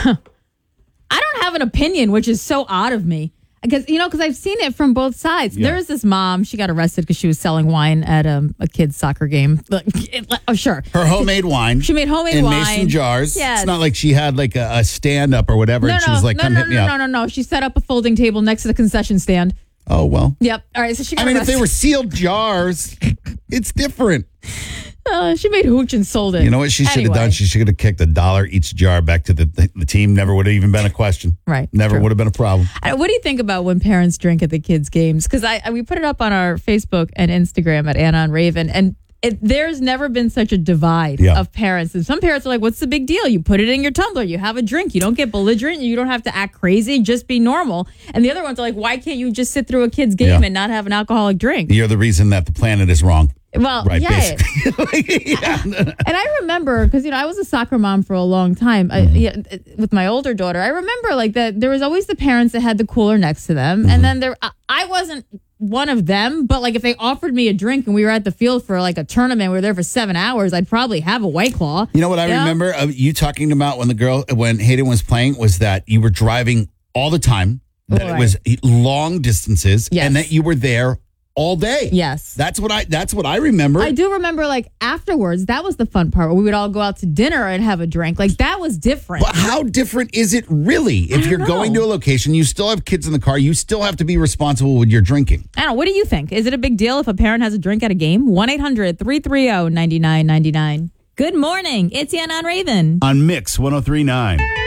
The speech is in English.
I don't have an opinion, which is so odd of me. Because I've seen it from both sides. Yeah. There was this mom, she got arrested because she was selling wine at a kid's soccer game. Oh, sure. Her homemade wine. She made homemade in wine. mason jars. Yes. It's not like she had like a stand up or whatever. And she was like, come hit me up. No. She set up a folding table next to the concession stand. Oh, well. Yep. All right. So she got if arrested. they were sealed jars, it's different. She made hooch and sold it. You know what she should have Anyway. done? She should have kicked $1 each jar back to the team. Never would have even been a question. Right. Never True. would have been a problem. What do you think about when parents drink at the kids' games? Because we put it up on our Facebook and Instagram at Anna and Raven, and there's never been such a divide of parents. And some parents are like, what's the big deal? You put it in your tumbler. You have a drink. You don't get belligerent. You don't have to act crazy. Just be normal. And the other ones are like, why can't you just sit through a kid's game and not have an alcoholic drink? You're the reason that the planet is wrong. Well, right, yeah. basically. And I remember, because, I was a soccer mom for a long time with my older daughter. I remember like that there was always the parents that had the cooler next to them. And then I wasn't one of them, but like if they offered me a drink and we were at the field for like a tournament, we were there for 7 hours, I'd probably have a White Claw. You know what I remember of you talking about when Hayden was playing was that you were driving all the time, that it was long distances, and that you were there all day. Yes. That's what I remember. I do remember like afterwards, that was the fun part where we would all go out to dinner and have a drink. Like that was different. But how different is it really? If you're going to a location, you still have kids in the car, you still have to be responsible with your drinking. I don't know. What do you think? Is it a big deal if a parent has a drink at a game? 1-800-330-9999. Good morning. It's Anna and Raven. On Mix 103.9.